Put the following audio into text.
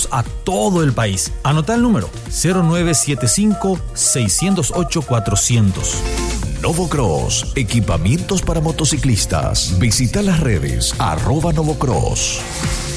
enviamos a todo el país. Anota el número 0975-608-400. Novocross, equipamientos para motociclistas. Visita las redes @Novocross.